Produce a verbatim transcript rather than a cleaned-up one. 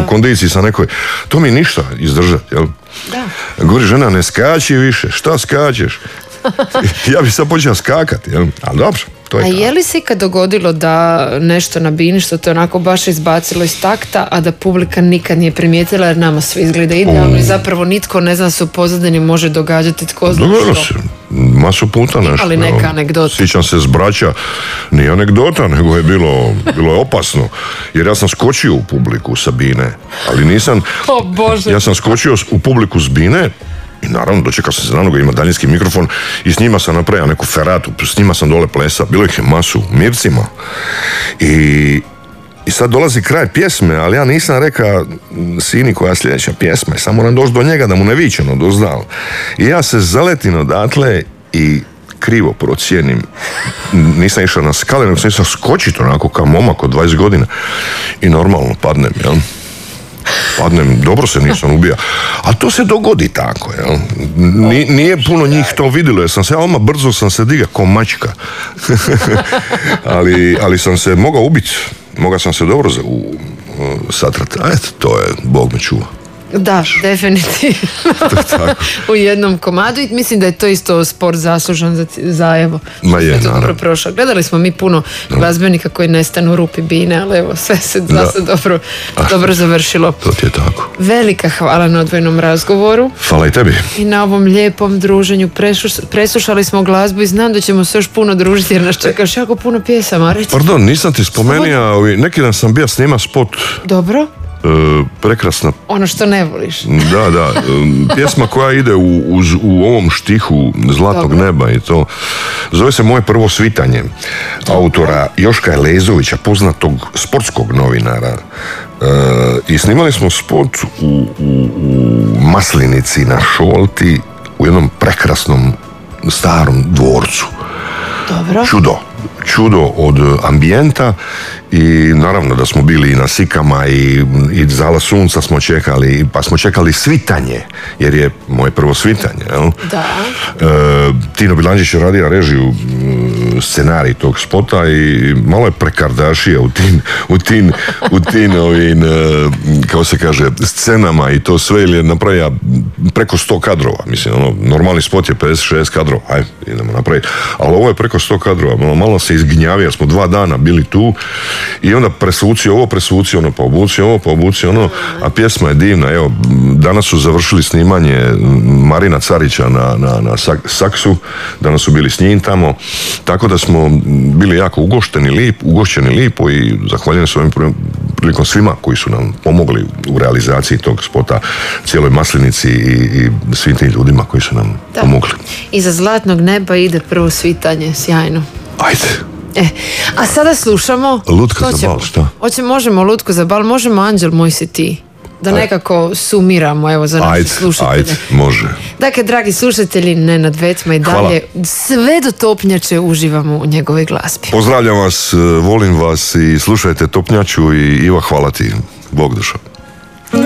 kondiciji sam nekoj, to mi ništa izdržati, jel? Da. Govori žena, ne skači više, šta skačeš? Ja bi sad počeo skakati, jel? Ali dobro, to je A tako. je li se ikad dogodilo da nešto na bini što te onako baš izbacilo iz takta, a da publika nikad nije primijetila jer nama sve izgleda idealno O. i zapravo nitko ne zna se u pozadini može događati tko zna Dogodilo što. se, masu puta nešto. Ali neka evo. anegdota. Sjećam se s braća, nije anegdota, nego je bilo, bilo je opasno. Jer ja sam skočio u publiku sa bine, ali nisam... O Bože. Ja sam skočio u publiku s bine i naravno dočekao sam se na nogu, ima daljinski mikrofon i s njima sam napravio neku feratu, s njima sam dole plesa, bilo ih je masu, mircima. I, i sad dolazi kraj pjesme, ali ja nisam rekao sini koja je sljedeća pjesma i samo moram doći do njega da mu ne vičem odozdal. I ja se zaletim odatle i krivo procijenim, nisam išao na skale, nego sam išao skočiti onako kao momak od dvadeset godina i normalno padnem, jel? Padnem, dobro se nisam ubija. A to se dogodi tako, jel? Ni, nije puno njih to vidjelo, jer sam se, odmah brzo sam se diga ko mačka. ali, ali sam se mogao ubiti. Mogao sam se dobro za, u, satrati. A eto, to je, Bog me čuva. Da, definitivno. U jednom komadu i mislim da je to isto sport zaslužan za, za evo. Ma je, dobro naravno. prošao. Gledali smo mi puno glazbenika koji nestanu u rupi bine, ali evo, sve se da. se dobro, dobro završilo. To ti je tako. Velika hvala na odvojenom razgovoru. Hvala i tebi. I na ovom lijepom druženju. Presluš, preslušali smo glazbu i znam da ćemo se još puno družiti jer nas čekaš jako puno pjesama. Reci. Pardon, nisam ti spomenuo, neki dan sam bio snima spot. Dobro. E, prekrasna. Ono što ne voliš. Da, da. E, pjesma koja ide u, uz, u ovom štihu Zlatnog Dobro. neba i to. Zove se Moje prvo svitanje. Autora Joška Elezovića, poznatog sportskog novinara. E, I snimali smo spot u, u, u Maslinici na Šolti u jednom prekrasnom starom dvorcu. Dobro. Čudo. Čudo od ambijenta i naravno da smo bili i na Sikama i, i Zala sunca smo čekali, pa smo čekali svitanje, jer je moje prvo svitanje, jel? Da. E, Tino Bilandžić je radio režiju, scenarij tog spota i malo je prekardašija u tim, u tim, u tim ovim, kako se kaže, scenama i to sve, ili je napravio preko sto kadrova, mislim, ono, normalni spot je pedeset šezdeset kadrova, ajde, idemo napraviti, ali ovo je preko sto kadrova, malo, malo se izgnjavio, smo dva dana bili tu i onda presvuci ovo, presvuci ono, pa obuci ovo, pa obuci ono, a pjesma je divna, evo, danas su završili snimanje Marina Carića na, na, na saksu, danas su bili s njim tamo, tako da smo bili jako ugošteni, lip, ugošćeni lipo i zahvaljujem se ovim prilikom svima koji su nam pomogli u realizaciji tog spota, cijeloj Maslinici i, i svim tim ljudima koji su nam da. pomogli. Iza Zlatnog neba ide prvo svitanje, sjajno. Ajde. E, a sada slušamo... Lutka za bal, šta? Hoće, možemo Lutku za bal, možemo Anđel moj si ti. Da ajde. Nekako sumiramo, evo, za naše ajde, slušatelje. Ajde, može. Dakle, dragi slušatelji, Nenad Vecma i dalje, hvala. Sve do Topnjače uživamo u njegovoj glazbi. Pozdravljam vas, volim vas i slušajte Topnjaču i Iva, hvala ti. Bog dušo.